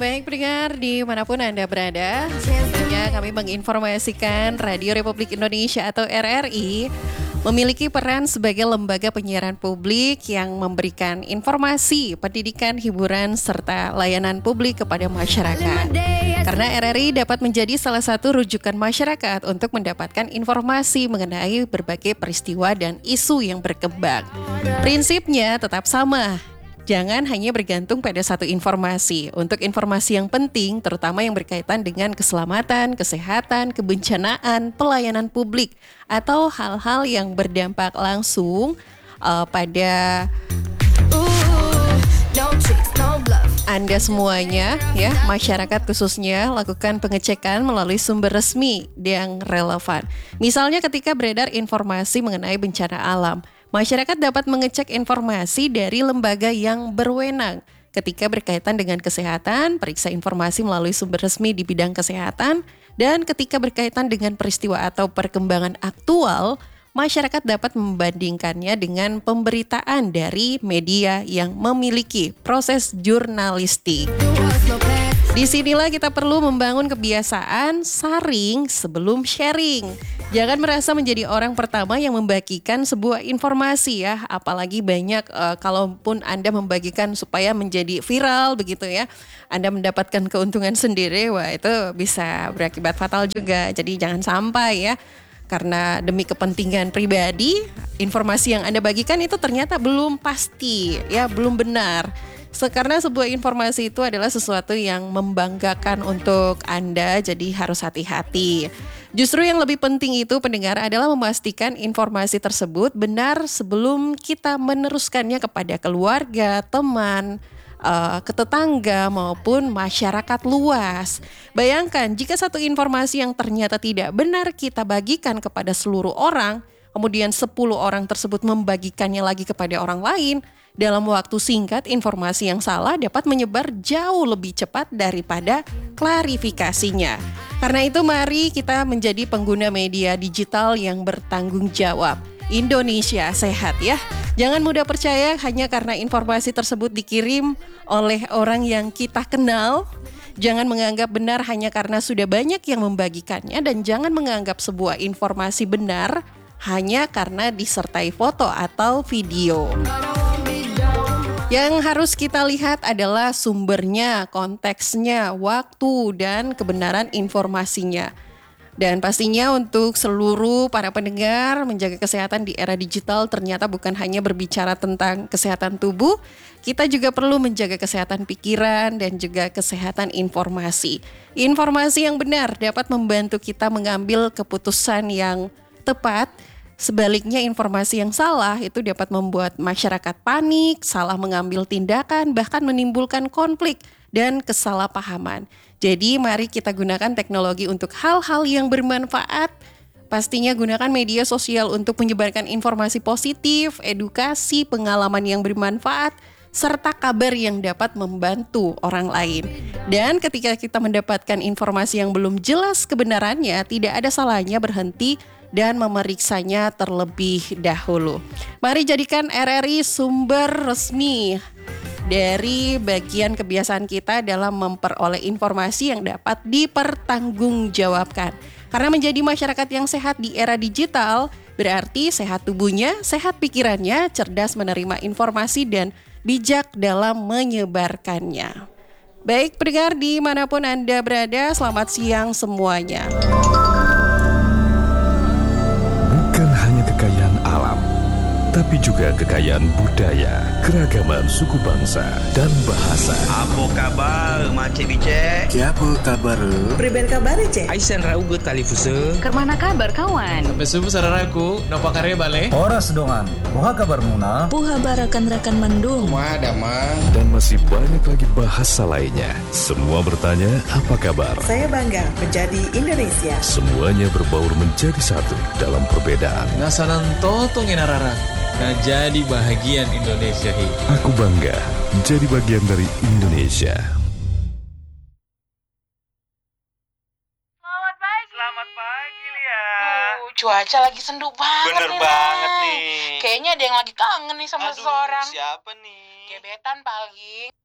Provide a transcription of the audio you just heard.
Baik pendengar dimanapun Anda berada, tentunya kami menginformasikan Radio Republik Indonesia atau RRI memiliki peran sebagai lembaga penyiaran publik yang memberikan informasi, pendidikan, hiburan, serta layanan publik kepada masyarakat. Karena RRI dapat menjadi salah satu rujukan masyarakat untuk mendapatkan informasi mengenai berbagai peristiwa dan isu yang berkembang. Prinsipnya tetap sama. Jangan hanya bergantung pada satu informasi. Untuk informasi yang penting, terutama yang berkaitan dengan keselamatan, kesehatan, kebencanaan, pelayanan publik, atau hal-hal yang berdampak langsung pada Anda semuanya, ya, masyarakat khususnya, lakukan pengecekan melalui sumber resmi yang relevan. Misalnya ketika beredar informasi mengenai bencana alam, masyarakat dapat mengecek informasi dari lembaga yang berwenang. Ketika berkaitan dengan kesehatan, periksa informasi melalui sumber resmi di bidang kesehatan. Dan ketika berkaitan dengan peristiwa atau perkembangan aktual, masyarakat dapat membandingkannya dengan pemberitaan dari media yang memiliki proses jurnalistik. Disinilah kita perlu membangun kebiasaan saring sebelum sharing. Jangan merasa menjadi orang pertama yang membagikan sebuah informasi ya. Apalagi banyak kalaupun Anda membagikan supaya menjadi viral begitu ya. Anda mendapatkan keuntungan sendiri, wah itu bisa berakibat fatal juga. Jadi jangan sampai ya. Karena demi kepentingan pribadi, informasi yang Anda bagikan itu ternyata belum pasti, ya belum benar. Karena sebuah informasi itu adalah sesuatu yang membanggakan untuk Anda, jadi harus hati-hati. Justru yang lebih penting itu pendengar adalah memastikan informasi tersebut benar sebelum kita meneruskannya kepada keluarga, teman, ke tetangga maupun masyarakat luas. Bayangkan jika satu informasi yang ternyata tidak benar kita bagikan kepada seluruh orang, kemudian 10 orang tersebut membagikannya lagi kepada orang lain, dalam waktu singkat informasi yang salah dapat menyebar jauh lebih cepat daripada klarifikasinya. Karena itu mari kita menjadi pengguna media digital yang bertanggung jawab. Indonesia sehat ya. Jangan mudah percaya hanya karena informasi tersebut dikirim oleh orang yang kita kenal. Jangan menganggap benar hanya karena sudah banyak yang membagikannya. Dan jangan menganggap sebuah informasi benar hanya karena disertai foto atau video. Yang harus kita lihat adalah sumbernya, konteksnya, waktu, dan kebenaran informasinya. Dan pastinya untuk seluruh para pendengar, menjaga kesehatan di era digital ternyata bukan hanya berbicara tentang kesehatan tubuh, kita juga perlu menjaga kesehatan pikiran dan juga kesehatan informasi. Informasi yang benar dapat membantu kita mengambil keputusan yang tepat. Sebaliknya informasi yang salah itu dapat membuat masyarakat panik, salah mengambil tindakan, bahkan menimbulkan konflik dan kesalahpahaman. Jadi mari kita gunakan teknologi untuk hal-hal yang bermanfaat. Pastinya gunakan media sosial untuk menyebarkan informasi positif, edukasi, pengalaman yang bermanfaat, serta kabar yang dapat membantu orang lain. Dan ketika kita mendapatkan informasi yang belum jelas kebenarannya, tidak ada salahnya berhenti dan memeriksanya terlebih dahulu. Mari jadikan RRI sumber resmi dari bagian kebiasaan kita dalam memperoleh informasi yang dapat dipertanggungjawabkan. Karena menjadi masyarakat yang sehat di era digital berarti sehat tubuhnya, sehat pikirannya, cerdas menerima informasi dan bijak dalam menyebarkannya. Baik pendengar dimanapun Anda berada, selamat siang semuanya. Bukan hanya kekayaan alam, tapi juga kekayaan budaya, keragaman suku bangsa, dan bahasa. Apa kabar, Macik Bicek? Siapa kabar? Priben kabar cek? Aisan raugut kali fusa. Kemana kabar kawan? Sampai subuh saudaraku, nopo karya bale? Horas dongan. Buha kabar muna. Puha barakan-rakan mendung. Dan masih banyak lagi bahasa lainnya. Semua bertanya, apa kabar? Saya bangga menjadi Indonesia. Semuanya berbaur menjadi satu dalam perbedaan. Ngasanan totong inarara. Nah jadi bahagian Indonesia hi. Aku bangga menjadi bagian dari Indonesia. Selamat pagi, Lia. Cuaca lagi sendu banget Bener nih, banget Nay. nih. Kayaknya ada yang lagi kangen nih sama Aduh, seseorang. siapa nih? Gebetan paling.